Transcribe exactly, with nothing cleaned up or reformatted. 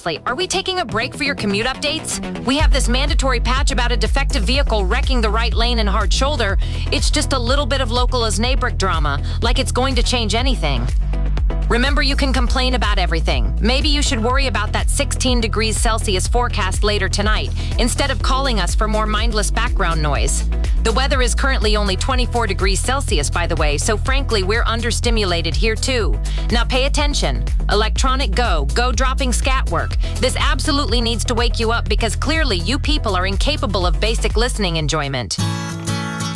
seriously, are we taking a break for your commute updates? We have this mandatory patch about a defective vehicle wrecking the right lane and hard shoulder. It's just a little bit of local Osnabrück drama, like it's going to change anything. Remember, you can complain about everything. Maybe you should worry about that sixteen degrees Celsius forecast later tonight, instead of calling us for more mindless background noise. The weather is currently only twenty-four degrees Celsius, by the way, so frankly, we're understimulated here too. Now pay attention. Electronic Go, go dropping scat work. This absolutely needs to wake you up because clearly you people are incapable of basic listening enjoyment.